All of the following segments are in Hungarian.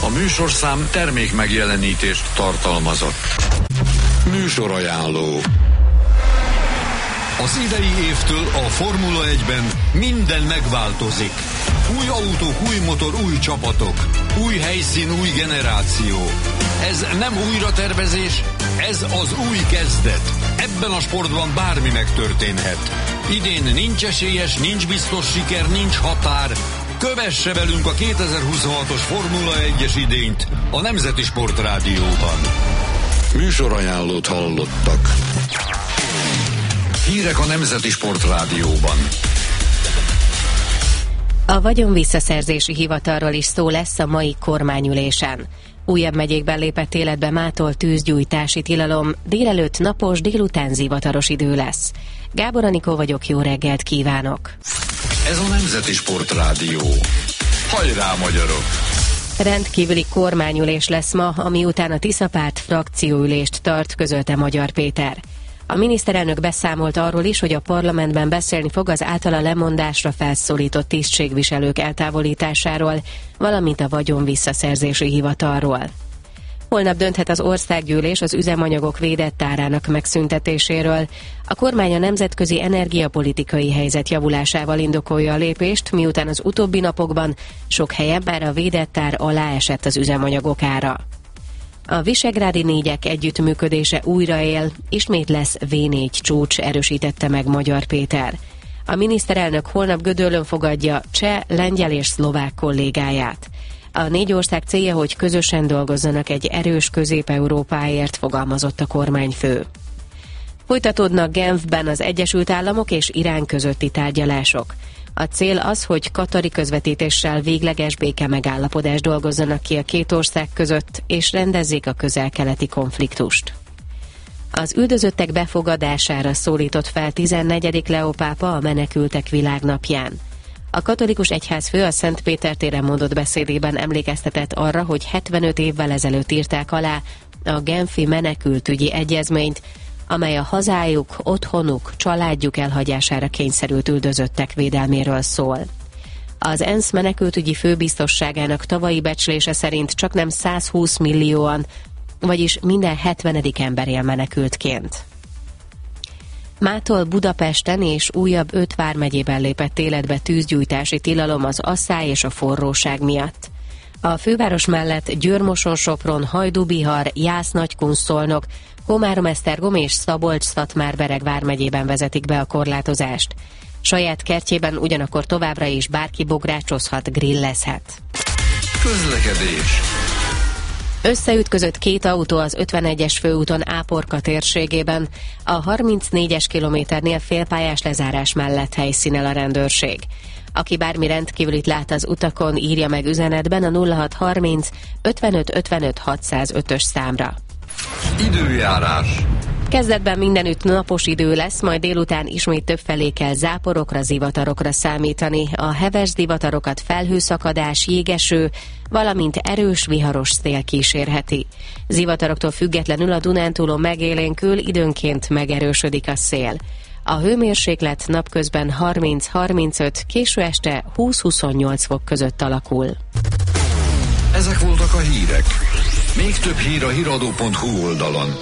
A műsorszám termék megjelenítést tartalmazott. Műsorajánló. Az idei évtől a Formula 1-ben minden megváltozik. Új autók, új motor, új csapatok. Új helyszín, új generáció. Ez nem újratervezés, ez az új kezdet. Ebben a sportban bármi megtörténhet. Idén nincs esélyes, nincs biztos siker, nincs határ. Kövesse velünk a 2026-os Formula 1-es idényt a Nemzeti Sport Rádióban. Műsorajánlót hallottak. Hírek a Nemzeti Sport Rádióban. A vagyonvisszaszerzési hivatalról is szó lesz a mai kormányülésen. Újabb megyékben lépett életbe mától tűzgyújtási tilalom, délelőtt napos, délután zivataros idő lesz. Gábor Anikó vagyok, jó reggelt kívánok! Ez a Nemzeti Sport Rádió. Hajrá, magyarok! Rendkívüli kormányülés lesz ma, ami után a Tiszapárt frakcióülést tart, közölte Magyar Péter. A miniszterelnök beszámolt arról is, hogy a parlamentben beszélni fog az általa lemondásra felszólított tisztségviselők eltávolításáról, valamint a vagyonvisszaszerzési hivatalról. Holnap dönthet az országgyűlés az üzemanyagok védett árának megszüntetéséről. A kormány a nemzetközi energiapolitikai helyzet javulásával indokolja a lépést, miután az utóbbi napokban sok helyen már a védett ár alá esett az üzemanyagok ára. A visegrádi négyek együttműködése újraél, ismét lesz V4 csúcs, erősítette meg Magyar Péter. A miniszterelnök holnap Gödöllőn fogadja cseh, lengyel és szlovák kollégáját. A négy ország célja, hogy közösen dolgozzanak egy erős Közép-Európáért, fogalmazott a kormányfő. Folytatódnak Genfben az Egyesült Államok és Irán közötti tárgyalások. A cél az, hogy katari közvetítéssel végleges béke megállapodást dolgozzanak ki a két ország között, és rendezzék a közel-keleti konfliktust. Az üldözöttek befogadására szólított fel 14. Leó pápa a Menekültek Világnapján. A katolikus egyházfő a Szent Péter téren mondott beszédében emlékeztetett arra, hogy 75 évvel ezelőtt írták alá a Genfi menekültügyi egyezményt, amely a hazájuk, otthonuk, családjuk elhagyására kényszerült üldözöttek védelméről szól. Az ENSZ menekültügyi főbiztosságának tavalyi becslése szerint csaknem 120 millióan, vagyis minden 70. ember él menekültként. Mától Budapesten és újabb 5 vármegyében lépett életbe tűzgyújtási tilalom az asszály és a forróság miatt. A főváros mellett Győr-Moson-Sopron, Hajdú-Bihar, Jász-Nagykun-Szolnok, Komárom-Esztergom és Szabolcs-Szatmár-Bereg vármegyében vezetik be a korlátozást. Saját kertjében ugyanakkor továbbra is bárki bográcsozhat, grillezhet. Közlekedés. Összeütközött két autó az 51-es főúton Áporka térségében, a 34-es kilométernél félpályás lezárás mellett helyszínel a rendőrség. Aki bármi rendkívülit lát az utakon, írja meg üzenetben a 0630 55 55 605-ös számra. Időjárás. Kezdetben mindenütt napos idő lesz, majd délután ismét többfelé kell záporokra, zivatarokra számítani. A heves zivatarokat felhőszakadás, jégeső, valamint erős viharos szél kísérheti. Zivataroktól függetlenül a Dunántúlon megélénkül, időnként megerősödik a szél. A hőmérséklet napközben 30-35, késő este 20-28 fok között alakul. Ezek voltak a hírek. Még több hír a hiradó.hu oldalon.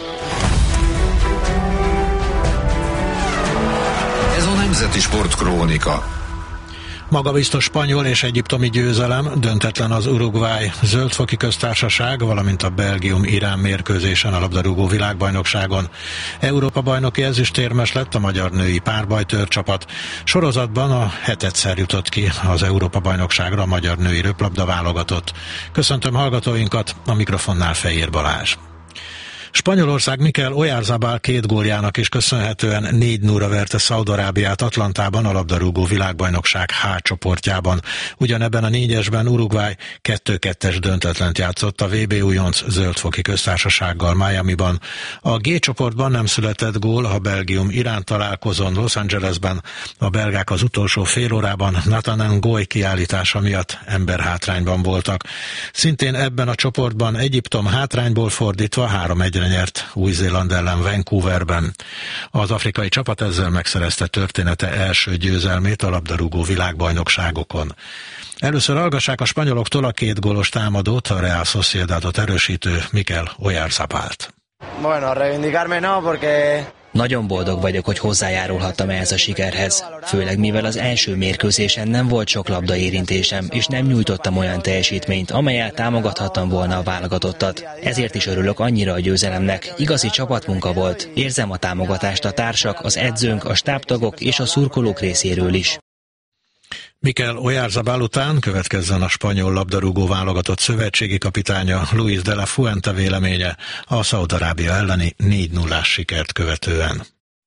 Ez a Nemzeti Sport Krónika. Magabiztos spanyol és egyiptomi győzelem, döntetlen az Uruguay zöldfoki köztársaság, valamint a Belgium-Irán mérkőzésen a labdarúgó világbajnokságon. Európa-bajnoki ezüstérmes lett a magyar női párbajtőr csapat. Sorozatban a 7-szer jutott ki az Európa-bajnokságra a magyar női röplabda válogatott. Köszöntöm hallgatóinkat, a mikrofonnál Fejér Balázs. Spanyolország Mikel Oyarzabal 2 góljának is köszönhetően 4-0-ra verte Szaúd-Arábiát Atlantában a labdarúgó világbajnokság H csoportjában. Ugyanebben a 4-esben Uruguay 2-2-es döntetlent játszott a VB újonc zöldfoki köztársasággal Miamiban. A G csoportban nem született gól a Belgium-Irán találkozón Los Angelesben. A belgák az utolsó fél órában Nathan Ngoy kiállítása miatt emberhátrányban voltak. Szintén ebben a csoportban Egyiptom hátrányból fordítva 3-1-re 1-re nyert Új-Zéland ellen Vancouverben. Az afrikai csapat ezzel megszerezte története első győzelmét a labdarúgó világbajnokságokon. Először hallgassák a spanyoloktól a 2 gólos támadót, a Real Sociedadot erősítő Mikel Oyarzabalt. Bueno, reivindicarme no, porque... Nagyon boldog vagyok, hogy hozzájárulhattam ehhez a sikerhez. Főleg mivel az első mérkőzésen nem volt sok labdaérintésem, és nem nyújtottam olyan teljesítményt, amellyel támogathattam volna a válogatottat. Ezért is örülök annyira a győzelemnek. Igazi csapatmunka volt. Érzem a támogatást a társak, az edzőnk, a stábtagok és a szurkolók részéről is. Mikel Oyarzabal után következzen a spanyol labdarúgó válogatott szövetségi kapitánya Luis de la Fuente véleménye a Szaúd-Arábia elleni 4-0-ás sikert követően.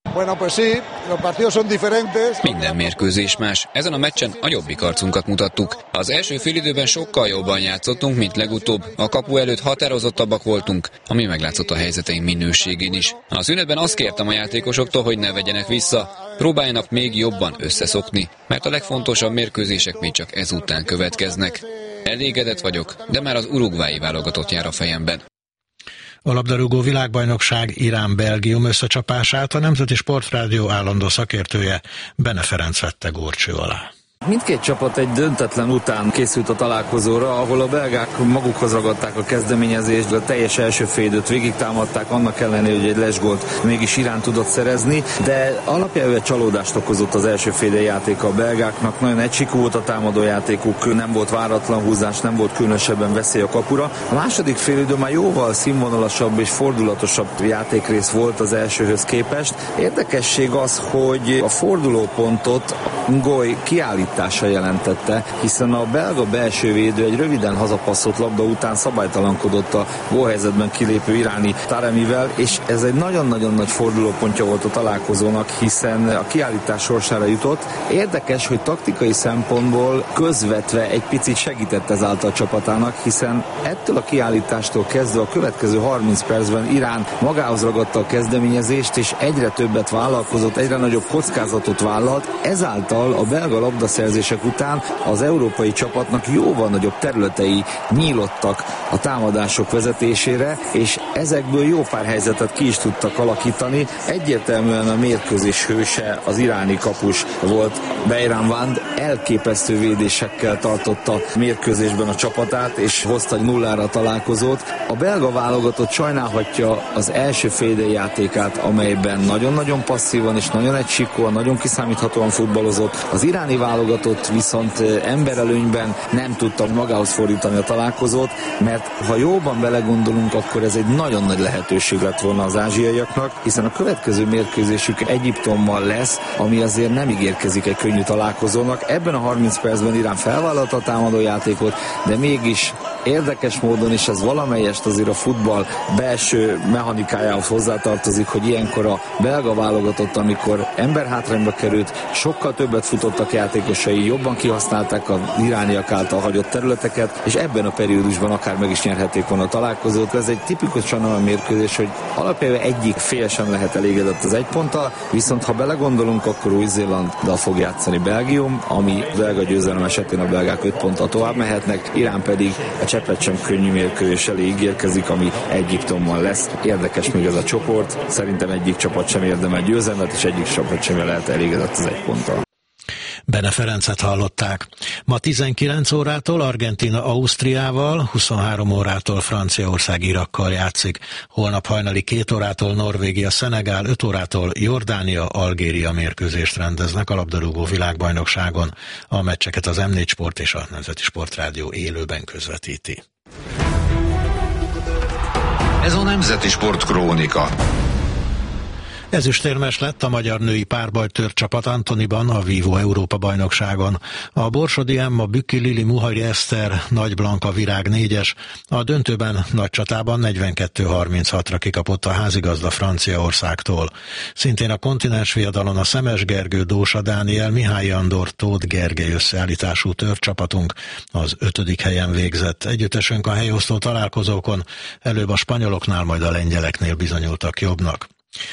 Minden mérkőzés más. Ezen a meccsen a jobbik arcunkat mutattuk. Az első félidőben sokkal jobban játszottunk, mint legutóbb. A kapu előtt határozottabbak voltunk, ami meglátszott a helyzeteink minőségén is. A szünetben azt kértem a játékosoktól, hogy ne vegyenek vissza, próbáljanak még jobban összeszokni, mert a legfontosabb mérkőzések még csak ezután következnek. Elégedett vagyok, de már az uruguayi válogatott jár a fejemben. A labdarúgó világbajnokság Irán-Belgium összecsapását a Nemzeti Sportrádió állandó szakértője Bene Ferenc vette górcső alá. Mindkét csapat egy döntetlen után készült a találkozóra, ahol a belgák magukhoz ragadták a kezdeményezést, a teljes első félidőt végigtámadták, annak ellenére, hogy egy lesgólt mégis Irán tudott szerezni, de alapjában csalódást okozott az első félidő játéka a belgáknak, nagyon egysikú volt a támadójátékuk, nem volt váratlan húzás, nem volt különösebben veszély a kapura. A második félidő már jóval színvonalasabb és fordulatosabb játékrész volt az elsőhöz képest. Érdekesség az, hogy a fordulópontot Ngoy kiállítása jelentette, hiszen a belga belső védő egy röviden hazapasszolt labda után szabálytalankodott a gólhelyzetben kilépő iráni Taremivel, és ez egy nagyon-nagyon nagy fordulópontja volt a találkozónak, hiszen a kiállítás sorsára jutott. Érdekes, hogy taktikai szempontból közvetve egy picit segített ezáltal a csapatának, hiszen ettől a kiállítástól kezdve a következő 30 percben Irán magához ragadta a kezdeményezést, és egyre többet vállalkozott, egyre nagyobb kockázatot vállalt, ezáltal a belga labdaszerzések után az európai csapatnak jóval nagyobb területei nyílottak a támadások vezetésére, és ezekből jó pár helyzetet ki is tudtak alakítani. Egyértelműen a mérkőzés hőse az iráni kapus volt. Beiram Vand elképesztő védésekkel tartotta mérkőzésben a csapatát, és hozta 0-ra a találkozót. A belga válogatott sajnálhatja az első félidő játékát, amelyben nagyon-nagyon passzívan és nagyon egysikúan, nagyon kiszámíthatóan futballozott. Az iráni válogatott viszont emberelőnyben nem tudta magához fordítani a találkozót, mert ha jóban belegondolunk, akkor ez egy nagyon nagy lehetőség lett volna az ázsiaiaknak, hiszen a következő mérkőzésük Egyiptommal lesz, ami azért nem ígérkezik egy könnyű találkozónak. Ebben a 30 percben Irán felvállalta a támadójátékot, de mégis érdekes módon is ez valamelyest azért a futball belső mechanikájához hozzátartozik, hogy ilyenkor a belga válogatott, amikor emberhátrányba került, sokkal többet futottak játékosai, jobban kihasználták az irániak által hagyott területeket, és ebben a periódusban akár meg is nyerhették volna a találkozót. Ez egy tipikusan olyan mérkőzés, hogy alapjában egyik fél sem lehet elégedett az egy ponttal, viszont ha belegondolunk, akkor Új-Zélanddal fog játszani Belgium, ami belga győzelem esetén a belgák 5 ponttal tovább mehetnek, Irán pedig a cseppet sem könnyű mérkőzés elé ígérkezik, ami Egyiptommal lesz. Érdekes még ez a csoport, szerintem egyik csapat sem érdemel győzelmet, és egyik csapat sem lehet elégedett az egy ponttal. Bene Ferencet hallották. Ma 19 órától Argentína Ausztriával, 23 órától Franciaország Irakkal játszik. Holnap hajnali 2 órától Norvégia Szenegál, 5 órától Jordánia Algéria mérkőzést rendeznek a labdarúgó világbajnokságon. A meccseket az M4 Sport és a Nemzeti Sportrádió élőben közvetíti. Ez a Nemzeti Sport Krónika. Ezüstérmes lett a magyar női párbajtőr csapat Antoniban a Vívó Európa-bajnokságon. A Borsodi Emma, Bükki Lili, Muhajri Eszter, Nagy Blanka Virág 4-es, a döntőben nagy csatában 42-36-ra kikapott a házigazda Franciaországtól. Szintén a kontinens viadalon a Szemes Gergő, Dósa Dániel, Mihály Andor, Tóth Gergely összeállítású törcsapatunk az 5. helyen végzett. Együttesünk a helyosztó találkozókon előbb a spanyoloknál, majd a lengyeleknél bizonyultak jobbnak.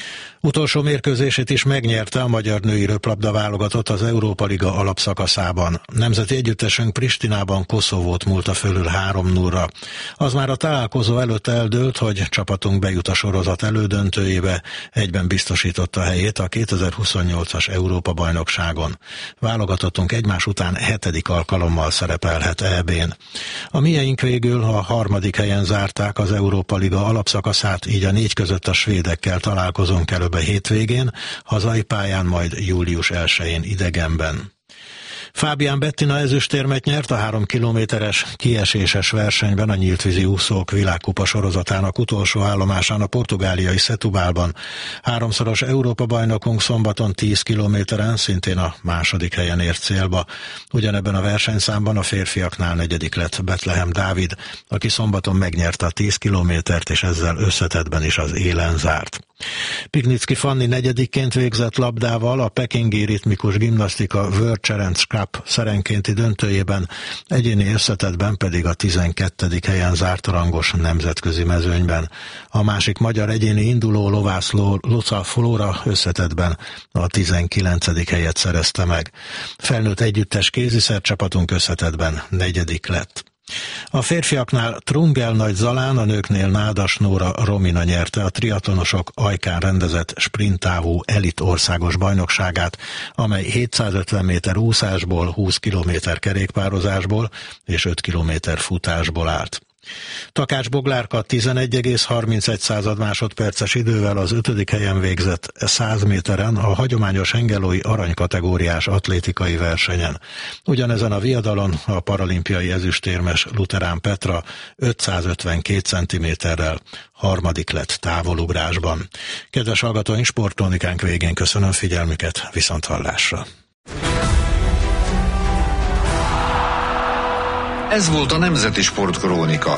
Utolsó mérkőzését is megnyerte a magyar női röplabda válogatott az Európa Liga alapszakaszában. Nemzeti együttesünk Pristinában Koszovót múlta fölül 3-0-ra. Az már a találkozó előtt eldőlt, hogy csapatunk bejut a sorozat elődöntőjébe, egyben biztosította helyét a 2028-as Európa-bajnokságon. Válogatottunk egymás után 7. alkalommal szerepelhet EB-n. A mieink végül a 3. helyen zárták az Európa Liga alapszakaszát, így a 4 között a svédekkel találkozunk előbb a hétvégén, hazai pályán, majd július 1-én idegenben. Fábián Bettina ezüstérmet nyert a 3 kilométeres kieséses versenyben a nyíltvízi úszók világkupa sorozatának utolsó állomásán a portugáliai Setúbalban. 3-szoros Európa-bajnokunk szombaton 10 kilométeren szintén a 2. helyen ért célba. Ugyanebben a versenyszámban a férfiaknál 4. lett Betlehem Dávid, aki szombaton megnyerte a 10 kilométert, és ezzel összetettben is az élen zárt. Pignicki Fanni 4-ként végzett labdával a pekingi ritmikus gimnasztika World Challenge Cup szerenkénti döntőjében, egyéni összetettben pedig a 12. helyen zárt a rangos nemzetközi mezőnyben. A másik magyar egyéni induló lovászló Luca Flóra összetettben a 19. helyet szerezte meg. Felnőtt együttes kéziszer csapatunk összetettben 4. lett. A férfiaknál Trungel Nagy Zalán, a nőknél Nádas Nóra Romina nyerte a triatlonosok Ajkán rendezett sprinttávú elit országos bajnokságát, amely 750 méter úszásból, 20 kilométer kerékpározásból és 5 kilométer futásból állt. Takács Boglárka 11,31 másodperces idővel az 5. helyen végzett 100 méteren a hagyományos hengelói aranykategóriás atlétikai versenyen. Ugyanezen a viadalon a paralimpiai ezüstérmes Luterán Petra 552 cm-rel 3. lett távolugrásban. Kedves hallgatóink, sportkrónikánk végén köszönöm figyelmüket, viszonthallásra! Ez volt a Nemzeti Sportkrónika.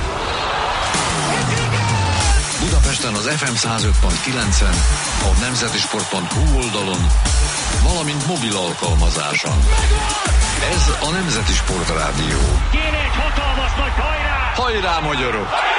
Budapesten az FM 105.9-en, a nemzetisport.hu oldalon, valamint mobil alkalmazáson. Ez a Nemzeti Sportrádió. Kéne egy hatalmas nagy hajrá! Hajrá, magyarok!